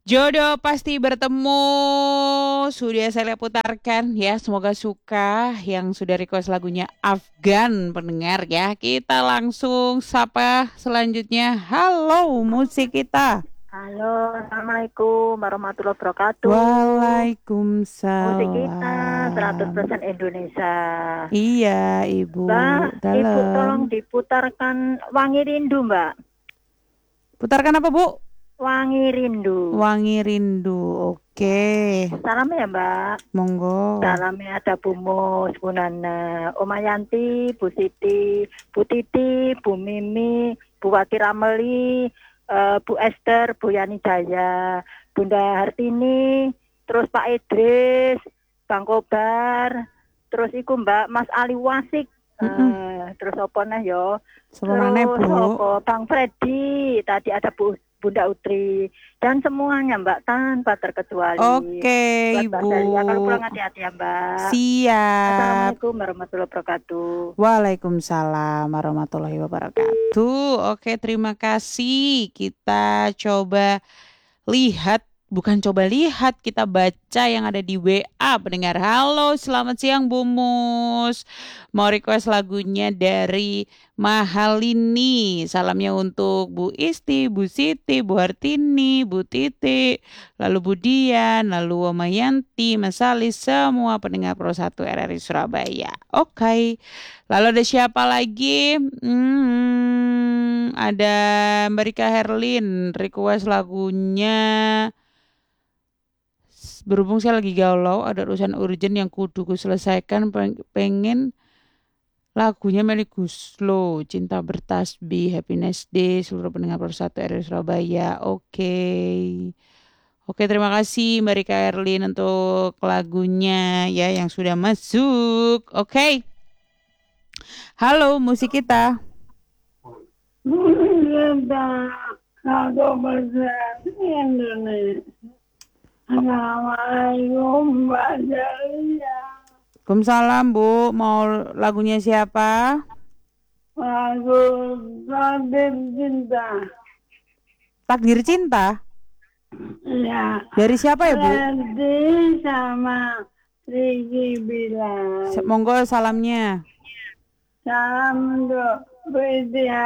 Jodoh pasti bertemu. Sudah saya putarkan ya. Semoga suka yang sudah request lagunya Afgan pendengar ya. Kita langsung sapa selanjutnya. Halo musik kita. Halo, Assalamualaikum warahmatullahi wabarakatuh. Musik kita Waalaikumsalam. 100% Indonesia. Iya, Ibu. Mbak, Ibu Dalam. tolong diputarkan Wangi Rindu, Mbak. Putarkan apa, Bu? Wangi Rindu. Wangi Rindu. Oke. Salam ya, Mbak. Monggo. Salamnya ada Bu Mus, Bu Nana, Oma Yanti, Bu Siti, Bu Titi, Bu Mimi, Bu Wati Rameli, Bu Esther, Bu Yani Jaya, Bunda Hartini, terus Pak Idris, Bang Kobar, terus iku Mbak Mas Ali Wasik, Mm-mm. terus apa nah yo, Sama mana, terus Bu? apa Bang Freddy, tadi ada Bunda Utri, dan semuanya Mbak tanpa terkecuali. Oke, Buat Mbak Ibu. Celia, kalau pulang hati-hati ya Mbak. Siap. Assalamualaikum warahmatullahi wabarakatuh. Waalaikumsalam warahmatullahi wabarakatuh. Oke, terima kasih. Kita coba lihat, bukan coba lihat, kita baca yang ada di WA pendengar. Halo, selamat siang Bu Mus. Mau request lagunya dari Mahalini. Salamnya untuk Bu Isti, Bu Siti, Bu Hartini, Bu Titi, lalu Bu Dian, lalu Oma Yanti, Mas Ali, semua pendengar Pro 1 RRI Surabaya. Oke. Lalu ada siapa lagi? Ada Mbak Rika Herlin request lagunya. Berhubung saya lagi galau, ada urusan urgent yang kudu ku selesaikan, pengen lagunya Melly Guslo, Cinta Bertasbih, Happiness Day, seluruh pendengar Persatu RRI Surabaya. Oke. Oke, terima kasih Mbak Rika Herlin untuk lagunya ya yang sudah masuk. Oke. Halo musik kita. Indonesia. Assalamualaikum Mbak Celia. Waalaikumsalam Bu, mau lagunya siapa? Lagu Takdir Cinta. Takdir Cinta? Ya. Dari siapa ya Bu? Ferdi sama Riki Bilar. Monggo salamnya. Salam untuk Priti